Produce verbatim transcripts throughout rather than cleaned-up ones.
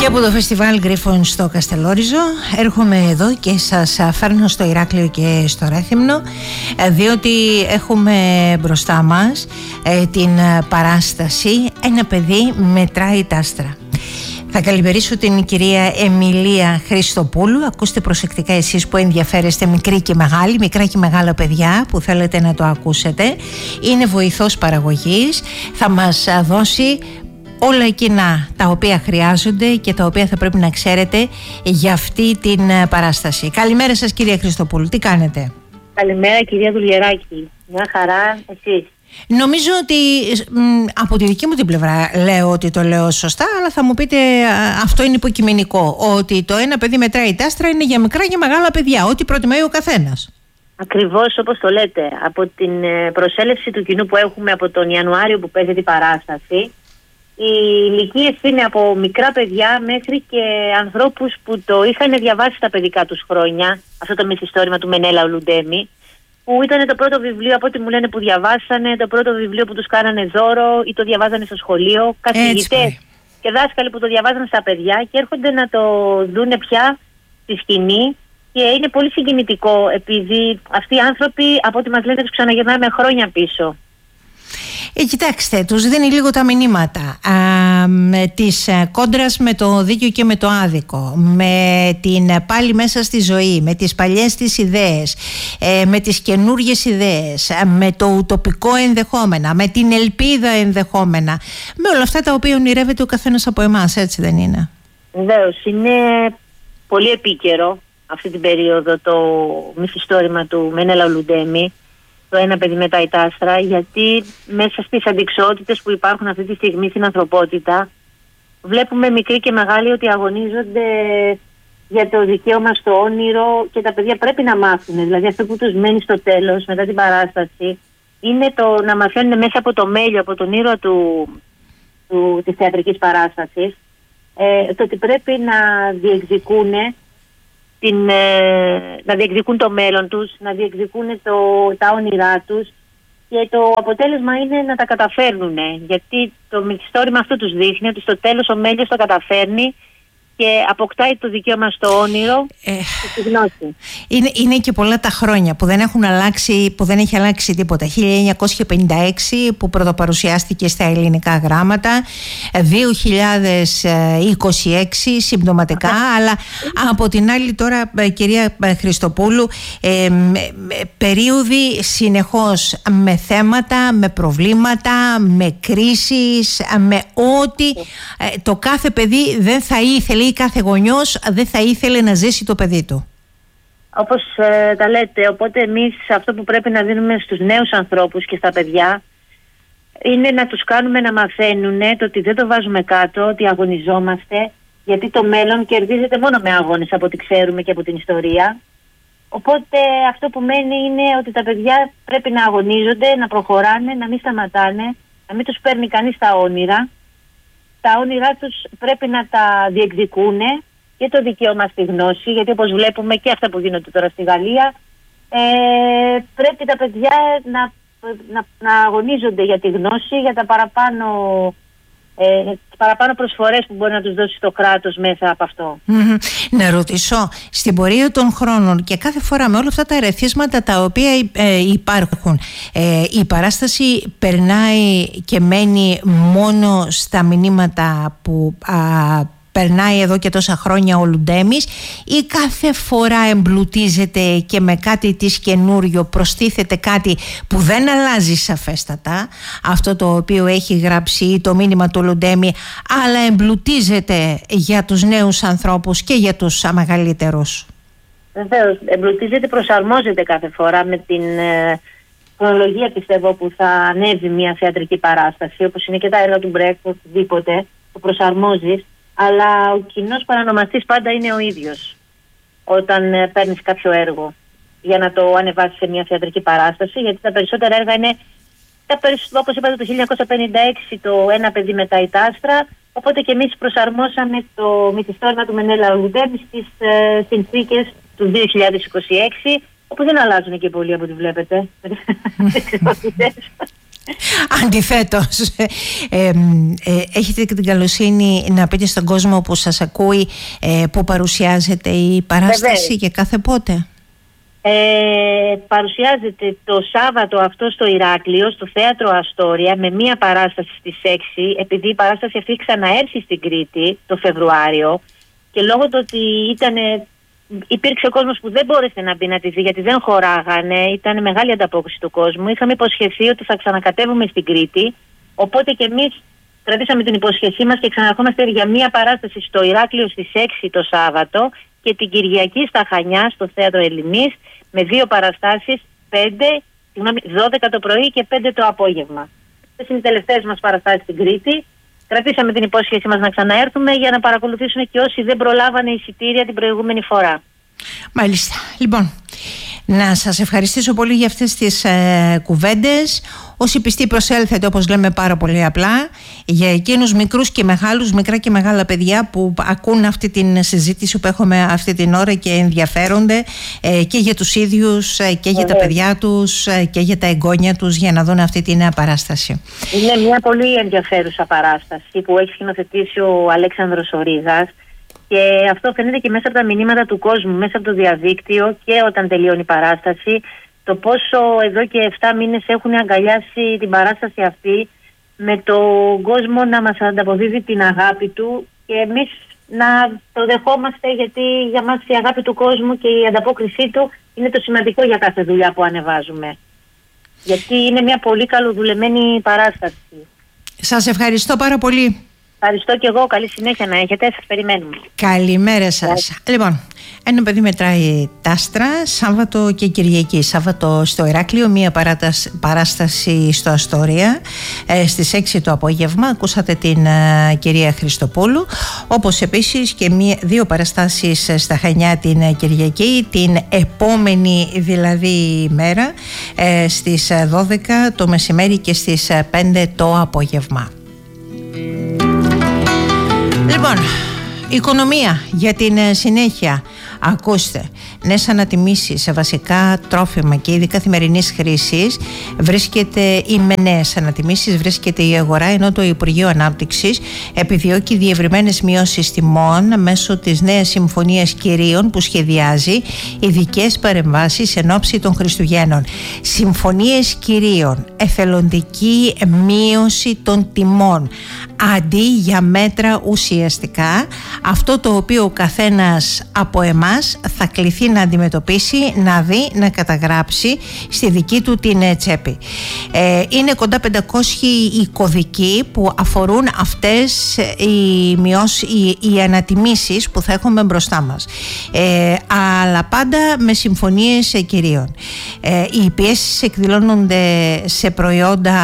Και από το φεστιβάλ Γκρίφων στο Καστελόριζο έρχομαι εδώ και σας φέρνω στο Ηράκλειο και στο Ρέθυμνο, διότι έχουμε μπροστά μας την παράσταση «Ένα παιδί μετράει τα άστρα». Θα καλημερίσω την κυρία Εμιλία Χριστοπούλου. Ακούστε προσεκτικά εσείς που ενδιαφέρεστε, μικροί και μεγάλοι, μικρά και μεγάλα παιδιά που θέλετε να το ακούσετε. Είναι βοηθός παραγωγής, θα μας δώσει όλα εκείνα τα οποία χρειάζονται και τα οποία θα πρέπει να ξέρετε για αυτή την παράσταση. Καλημέρα σας κυρία Χριστοπούλου, τι κάνετε? Καλημέρα κυρία Δουλιεράκη, μια χαρά, εσείς? Νομίζω ότι μ, από τη δική μου την πλευρά λέω ότι το λέω σωστά, αλλά θα μου πείτε αυτό είναι υποκειμενικό, ότι το ένα παιδί μετράει τα άστρα είναι για μικρά και μεγάλα παιδιά, ό,τι προτιμάει ο καθένας. Ακριβώς όπως το λέτε. Από την προσέλευση του κοινού που έχουμε από τον Ιανουάριο που παίζει την παράσταση, οι ηλικίες είναι από μικρά παιδιά μέχρι και ανθρώπους που το είχαν διαβάσει στα παιδικά τους χρόνια, αυτό το μυθιστόρημα του Μενέλαου Λουντέμι, που ήταν το πρώτο βιβλίο, από ό,τι μου λένε, που διαβάσανε, το πρώτο βιβλίο που τους κάνανε δώρο ή το διαβάζανε στο σχολείο. Καθηγητές και δάσκαλοι που το διαβάζανε στα παιδιά και έρχονται να το δούνε πια στη σκηνή. Και είναι πολύ συγκινητικό, επειδή αυτοί οι άνθρωποι, από ό,τι μας λένε, τους ξαναγυρνάμε χρόνια πίσω. Ε, κοιτάξτε, τους δίνει λίγο τα μηνύματα α, με της κόντρας με το δίκαιο και με το άδικο, με την πάλι μέσα στη ζωή, με τις παλιές τις ιδέες, ε, με τις καινούργιες ιδέες, με το ουτοπικό ενδεχόμενα, με την ελπίδα ενδεχόμενα, με όλα αυτά τα οποία ονειρεύεται ο καθένας από εμάς, έτσι δεν είναι? Βεβαίως, είναι πολύ επίκαιρο αυτή την περίοδο το μυθιστόρημα του Μενέλαου Λουντέμι, το ένα παιδί μετράει τα άστρα, γιατί μέσα στις αντιξότητες που υπάρχουν αυτή τη στιγμή στην ανθρωπότητα βλέπουμε μικροί και μεγάλοι ότι αγωνίζονται για το δικαίωμα στο όνειρο και τα παιδιά πρέπει να μάθουν. Δηλαδή αυτό που τους μένει στο τέλος μετά την παράσταση είναι το να μαθαίνουν μέσα από το μέλιο, από τον ήρωα του, του, της θεατρικής παράστασης, ε, το ότι πρέπει να διεκδικούν Την, ε, να διεκδικούν το μέλλον τους, να διεκδικούν το, τα όνειρά τους, και το αποτέλεσμα είναι να τα καταφέρνουν, γιατί το μυθιστόρημα αυτό τους δείχνει ότι στο τέλος ο μέλιος το καταφέρνει και αποκτάει το δικαίωμα στο όνειρο ε, και στη γνώση. Είναι, είναι και πολλά τα χρόνια που δεν έχουν αλλάξει, που δεν έχει αλλάξει τίποτα. χίλια εννιακόσια πενήντα έξι που πρωτοπαρουσιάστηκε στα ελληνικά γράμματα, δύο χιλιάδες είκοσι έξι συμπτωματικά, αλλά από την άλλη τώρα κυρία Χριστοπούλου, ε, περίοδοι συνεχώς με θέματα, με προβλήματα, με κρίσεις, με ό,τι ε, το κάθε παιδί δεν θα ήθελε ή κάθε γονιός δεν θα ήθελε να ζήσει το παιδί του. Όπως ε, τα λέτε, οπότε εμείς αυτό που πρέπει να δίνουμε στους νέους ανθρώπους και στα παιδιά είναι να τους κάνουμε να μαθαίνουν το ότι δεν το βάζουμε κάτω, ότι αγωνιζόμαστε, γιατί το μέλλον κερδίζεται μόνο με αγώνες από ό,τι ξέρουμε και από την ιστορία. Οπότε αυτό που μένει είναι ότι τα παιδιά πρέπει να αγωνίζονται, να προχωράνε, να μην σταματάνε, να μην τους παίρνει κανείς τα όνειρα. Τα όνειρά τους πρέπει να τα διεκδικούν και το δικαίωμα στη γνώση, γιατί όπως βλέπουμε και αυτά που γίνονται τώρα στη Γαλλία, ε, πρέπει τα παιδιά να, να, να αγωνίζονται για τη γνώση, για τα παραπάνω, ε, παραπάνω προσφορές που μπορεί να τους δώσει το κράτος μέσα από αυτό. Mm-hmm. Να ρωτήσω, στην πορεία των χρόνων και κάθε φορά με όλα αυτά τα ερεθίσματα τα οποία ε, υπάρχουν, ε, η παράσταση περνάει και μένει μόνο στα μηνύματα που α, περνάει εδώ και τόσα χρόνια ο Λουντέμις, ή κάθε φορά εμπλουτίζεται και με κάτι της καινούριο, προστίθεται κάτι που δεν αλλάζει σαφέστατα αυτό το οποίο έχει γράψει το μήνυμα του Λουντέμι, αλλά εμπλουτίζεται για τους νέους ανθρώπους και για τους μεγαλύτερους? Βεβαίως, εμπλουτίζεται, προσαρμόζεται κάθε φορά με την ε, χρονολογία, πιστεύω, που θα ανέβει μια θεατρική παράσταση, όπως είναι και τα έργα του Μπρέχτ, οτιδήποτε το προσαρμόζεις. Αλλά ο κοινός παρανομαστής πάντα είναι ο ίδιος όταν ε, παίρνεις κάποιο έργο για να το ανεβάσεις σε μια θεατρική παράσταση, γιατί τα περισσότερα έργα είναι, τα περισσότερα, όπως είπατε, το χίλια εννιακόσια πενήντα έξι το ένα παιδί μετράει τα άστρα, οπότε και εμείς προσαρμόσαμε το μυθιστόρημα του Μενέλαου Λουντέμι στις ε, συνθήκες του δύο χιλιάδες είκοσι έξι, όπου δεν αλλάζουν και πολύ από ό,τι βλέπετε. Αντιθέτως, ε, ε, έχετε και την καλοσύνη να πείτε στον κόσμο που σας ακούει ε, που παρουσιάζεται η παράσταση. Βεβαίως. Και κάθε πότε? Ε, παρουσιάζεται το Σάββατο αυτό στο Ηράκλειο, στο Θέατρο Αστόρια, με μία παράσταση στις έξι, επειδή η παράσταση αυτή ξαναέρθει στην Κρήτη το Φεβρουάριο και λόγω του ότι ήτανε, υπήρξε κόσμος που δεν μπόρεσε να μπει να τη δει γιατί δεν χωράγανε, ήταν μεγάλη ανταπόκριση του κόσμου, είχαμε υποσχεθεί ότι θα ξανακατεύουμε στην Κρήτη, οπότε και εμείς κρατήσαμε την υποσχεσή μας και ξαναρχόμαστε για μία παράσταση στο Ηράκλειο στις έξι το Σάββατο και την Κυριακή στα Χανιά στο Θέατρο Ελληνής με δύο παραστάσεις, πέντε, συγγνώμη, δώδεκα το πρωί και πέντε το απόγευμα. Αυτές είναι οι τελευταίες μας παραστάσεις στην Κρήτη. Κρατήσαμε την υπόσχεσή μας να ξαναέρθουμε για να παρακολουθήσουν και όσοι δεν προλάβανε εισιτήρια την προηγούμενη φορά. Μάλιστα. Λοιπόν, να σας ευχαριστήσω πολύ για αυτές τις ε, κουβέντες. Όσοι πιστοί προσέλθετε, όπως λέμε πάρα πολύ απλά, για εκείνους μικρούς και μεγάλους, μικρά και μεγάλα παιδιά που ακούν αυτή την συζήτηση που έχουμε αυτή την ώρα και ενδιαφέρονται ε, και για τους ίδιους ε, και για τα παιδιά τους ε, και για τα εγγόνια τους για να δουν αυτή την νέα παράσταση. Είναι μια πολύ ενδιαφέρουσα παράσταση που έχει σκηνοθετήσει ο Αλέξανδρος Ορίγας. Και αυτό φαίνεται και μέσα από τα μηνύματα του κόσμου, μέσα από το διαδίκτυο και όταν τελειώνει η παράσταση, το πόσο εδώ και εφτά μήνες έχουν αγκαλιάσει την παράσταση αυτή με τον κόσμο να μας ανταποδίδει την αγάπη του και εμείς να το δεχόμαστε, γιατί για μας η αγάπη του κόσμου και η ανταπόκρισή του είναι το σημαντικό για κάθε δουλειά που ανεβάζουμε. Γιατί είναι μια πολύ καλοδουλεμένη παράσταση. Σας ευχαριστώ πάρα πολύ. Ευχαριστώ και εγώ. Καλή συνέχεια να έχετε. Σας περιμένουμε. Καλημέρα σας. Yeah. Λοιπόν, ένα παιδί μετράει τάστρα, Σάββατο και Κυριακή. Σάββατο στο Ηράκλειο, μία παράσταση στο Αστόρια ε, στις έξι το απόγευμα. Ακούσατε την ε, κυρία Χριστοπούλου. Όπως επίσης και μία, δύο παραστάσεις στα Χανιά την Κυριακή, την επόμενη δηλαδή μέρα ε, στις δώδεκα το μεσημέρι και στις πέντε το απόγευμα. Λοιπόν, οικονομία για την συνέχεια. Ακούστε, νέες ανατιμήσεις σε βασικά τρόφιμα και είδη καθημερινής χρήσης βρίσκεται, ή με νέες ανατιμήσεις βρίσκεται η αγορά, ενώ το Υπουργείο Ανάπτυξης επιδιώκει διευρυμένες μειώσεις τιμών μέσω της νέας συμφωνίας κυρίων που σχεδιάζει ειδικές παρεμβάσεις εν ώψη των Χριστουγέννων. Συμφωνίες κυρίων, εθελοντική μείωση των τιμών αντί για μέτρα ουσιαστικά, αυτό το οποίο ο καθένας από εμάς θα κληθεί να αντιμετωπίσει, να δει, να καταγράψει στη δική του την τσέπη. Ε, είναι κοντά πεντακόσιοι οι κωδικοί που αφορούν αυτές οι, μειώσεις, οι, οι ανατιμήσεις που θα έχουμε μπροστά μας. Ε, αλλά πάντα με συμφωνίες κυρίων. Ε, οι πιέσεις εκδηλώνονται σε προϊόντα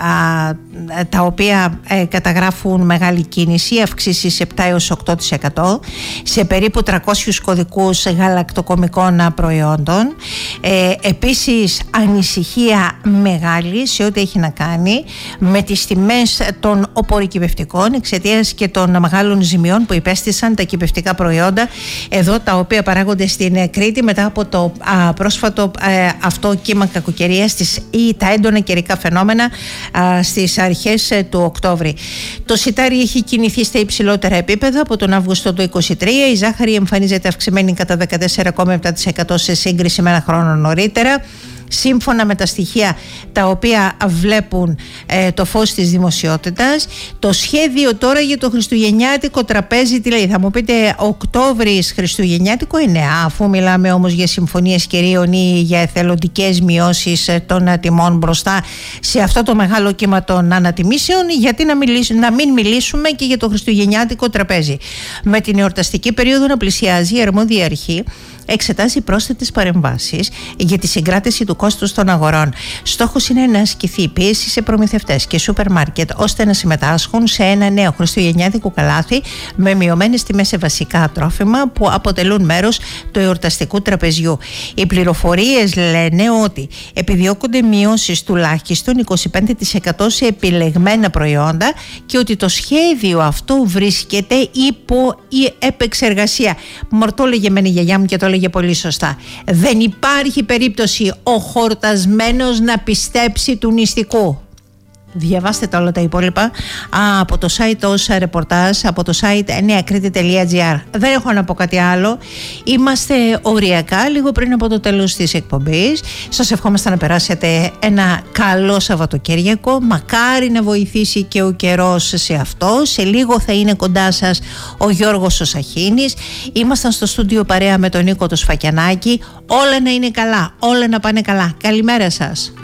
α, τα οποία ε, καταγράφουν μεγάλη κίνηση, αυξήσεις επτά έως οκτώ τοις εκατό σε περίπου τριακόσιους κωδικούς γαλακτοκομικών προϊόντων. Ε, επίσης ανησυχία μεγάλη σε ό,τι έχει να κάνει με τις τιμές των οπωροκυπευτικών εξαιτίας και των μεγάλων ζημιών που υπέστησαν τα κυπευτικά προϊόντα εδώ, τα οποία παράγονται στην Κρήτη μετά από το α, πρόσφατο ε, αυτό κύμα κακοκαιρίας ή τα έντονα καιρικά φαινόμενα α, στις αρχές ε, του Οκτώβρη. Το σιτάρι έχει κινηθεί στα υψηλότερα επίπεδα από τον Αύγουστο του είκοσι τρία. Η ζάχαρη εμφανίζεται αυξημένη κατά δεκατέσσερα κόμμα επτά τοις εκατό σε σύγκριση με ένα χρόνο νωρίτερα. Σύμφωνα με τα στοιχεία τα οποία βλέπουν ε, το φως της δημοσιότητας, το σχέδιο τώρα για το χριστουγεννιάτικο τραπέζι, τι λέει? Θα μου πείτε, Οκτώβρης χριστουγεννιάτικο είναι, αφού μιλάμε όμως για συμφωνίες κυρίων ή για εθελοντικές μειώσεις των τιμών μπροστά σε αυτό το μεγάλο κύμα των ανατιμήσεων, γιατί να, μιλήσουμε, να μην μιλήσουμε και για το χριστουγεννιάτικο τραπέζι? Με την εορταστική περίοδο να πλησιάζει, η αρμόδια αρχή εξετάζει πρόσθετες παρεμβάσεις για τη συγκράτηση του κόστους των αγορών. Στόχος είναι να ασκηθεί πίεση σε προμηθευτές και σούπερ μάρκετ ώστε να συμμετάσχουν σε ένα νέο χριστουγεννιάτικο καλάθι με μειωμένες τιμές σε βασικά τρόφιμα που αποτελούν μέρος του εορταστικού τραπεζιού. Οι πληροφορίες λένε ότι επιδιώκονται μειώσεις τουλάχιστον είκοσι πέντε τοις εκατό σε επιλεγμένα προϊόντα και ότι το σχέδιο αυτό βρίσκεται υπό η επεξεργασία. Μορτό λέγε εμένα η γιαγιά μου και το έλεγε πολύ σωστά. Δεν υπάρχει περίπτωση ο χορτασμένος να πιστέψει του νηστικού. Διαβάστε τα όλα τα υπόλοιπα από το site ως ρεπορτάζ, από το site νέα κρήτη τελεία τζι άρ. Δεν έχω να πω κάτι άλλο. Είμαστε οριακά λίγο πριν από το τέλος της εκπομπής. Σας ευχόμαστε να περάσετε ένα καλό Σαββατοκύριακο. Μακάρι να βοηθήσει και ο καιρός σε αυτό. Σε λίγο θα είναι κοντά σας ο Γιώργος ο Σαχίνης. Ήμασταν στο στούντιο παρέα με τον Νίκο το Σφακιανάκη. Όλα να είναι καλά, όλα να πάνε καλά. Καλημέρα σας.